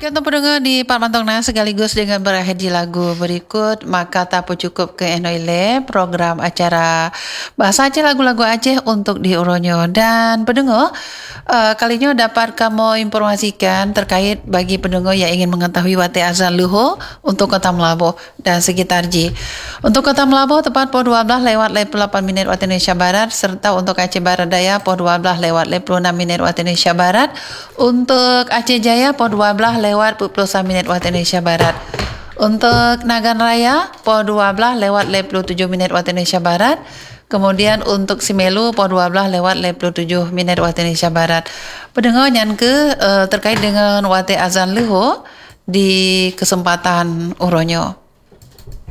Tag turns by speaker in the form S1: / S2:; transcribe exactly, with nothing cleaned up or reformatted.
S1: Kita pendengar di Pak Mantongna sekaligus dengan berakhir di lagu berikut, maka tak cukup ke Enoile program acara bahasa Aceh lagu-lagu Aceh untuk di Uronyo. Dan pendengar, uh, kalinya dapat kamu informasikan terkait bagi pendengar yang ingin mengetahui wate azan luhur untuk Kota Melaboh dan sekitar Ji. Untuk Kota Melaboh tepat pukul dua belas lewat lima puluh delapan minit waktu Indonesia Barat, serta untuk Aceh Barat Daya pukul dua belas lewat lima puluh enam menit waktu Indonesia Barat. Untuk Aceh Jaya pukul dua belas lewat dua puluh satu menit waktu Indonesia Barat. Untuk Nagan Raya pukul dua belas lewat lima puluh tujuh menit waktu Indonesia Barat. Kemudian untuk Simelu pukul dua belas lewat lima puluh tujuh menit waktu Indonesia Barat. Pendengar yang ke uh, terkait dengan wate azan luhur di kesempatan Uronyo.